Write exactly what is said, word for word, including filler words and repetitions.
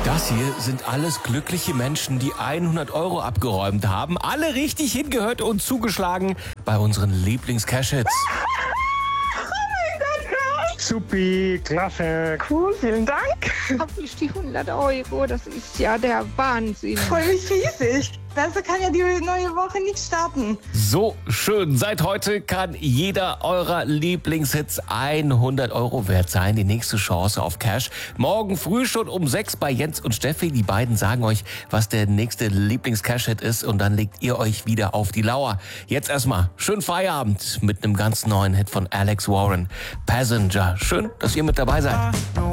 Das hier sind alles glückliche Menschen, die hundert Euro abgeräumt haben. Alle richtig hingehört und zugeschlagen bei unseren Lieblings-Cash-Hits. Supi, klasse. Cool, vielen Dank. Hab ich die hundert Euro, das ist ja der Wahnsinn. Voll riesig. Besser kann ja die neue Woche nicht starten. So schön. Seit heute kann jeder eurer Lieblingshits hundert Euro wert sein. Die nächste Chance auf Cash. Morgen früh schon um sechs bei Jens und Steffi. Die beiden sagen euch, was der nächste Lieblings-Cash-Hit ist. Und dann legt ihr euch wieder auf die Lauer. Jetzt erstmal schönen Feierabend mit einem ganz neuen Hit von Alex Warren. Passenger. Schön, dass ihr mit dabei seid.